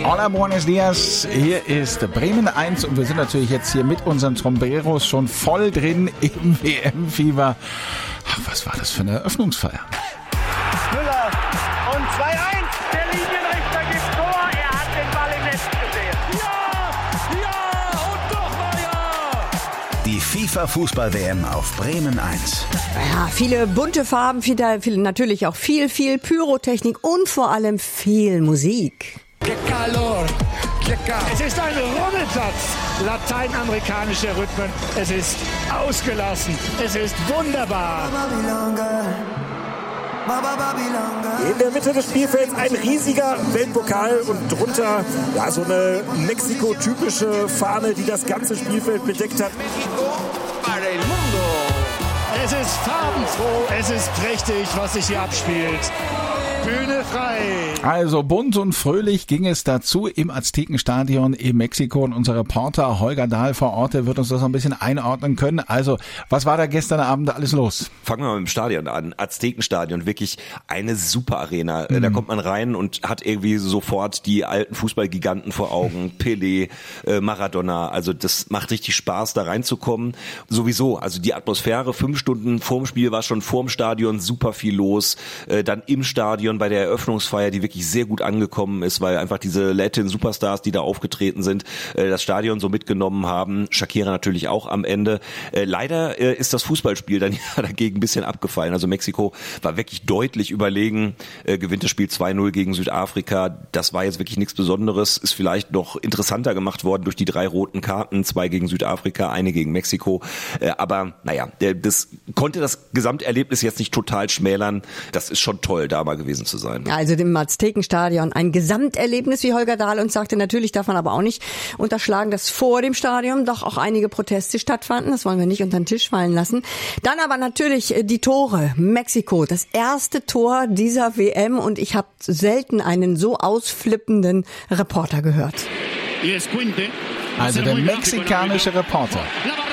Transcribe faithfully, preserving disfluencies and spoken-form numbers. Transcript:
Hola, buenos dias. Hier ist Bremen eins und wir sind natürlich jetzt hier mit unseren Sombreros schon voll drin im W M-Fieber. Ach, was war das für eine Eröffnungsfeier? Müller und zwei eins. Der Linienrichter gibt Tor. Er hat den Ball im Netz gesehen. Ja, ja und nochmal ja. Die FIFA-Fußball-W M auf Bremen eins. Ja, viele bunte Farben, viele, viele, natürlich auch viel, viel Pyrotechnik und vor allem viel Musik. Que calor, que calor. Es ist ein Rummelsatz lateinamerikanischer Rhythmen. Es ist ausgelassen. Es ist wunderbar. In der Mitte des Spielfelds ein riesiger Weltpokal und drunter ja, so eine Mexiko-typische Fahne, die das ganze Spielfeld bedeckt hat. Es ist farbenfroh, es ist prächtig, was sich hier abspielt. Bühne frei. Also bunt und fröhlich ging es dazu im Aztekenstadion in Mexiko und unser Reporter Holger Dahl vor Ort, der wird uns das noch ein bisschen einordnen können. Also, was war da gestern Abend alles los? Fangen wir mal mit dem Stadion an. Aztekenstadion, wirklich eine super Arena. Mhm. Da kommt man rein und hat irgendwie sofort die alten Fußballgiganten vor Augen. Pelé, äh, Maradona. Also das macht richtig Spaß, da reinzukommen. Sowieso, also die Atmosphäre, fünf Stunden vorm Spiel war schon vorm Stadion super viel los. Äh, dann im Stadion bei der Eröffnungsfeier, die wirklich sehr gut angekommen ist, weil einfach diese Latin Superstars, die da aufgetreten sind, äh, das Stadion so mitgenommen haben. Shakira natürlich auch am Ende. Äh, leider äh, ist das Fußballspiel dann ja dagegen ein bisschen abgefallen. Also Mexiko war wirklich deutlich überlegen, äh, gewinnt das Spiel zwei null gegen Südafrika. Das war jetzt wirklich nichts Besonderes, ist vielleicht noch interessanter gemacht worden durch die drei roten Karten, zwei gegen Südafrika, eine gegen Mexiko. Äh, aber naja, der, das konnte das Gesamterlebnis jetzt nicht total schmälern. Das ist schon toll, da mal gewesen zu sein. Also dem Aztekenstadion ein Gesamterlebnis, wie Holger Dahl uns sagte. Natürlich darf man aber auch nicht unterschlagen, dass vor dem Stadion doch auch einige Proteste stattfanden. Das wollen wir nicht unter den Tisch fallen lassen. Dann aber natürlich die Tore. Mexiko, das erste Tor dieser W M und ich habe selten einen so ausflippenden Reporter gehört. Also der mexikanische Reporter.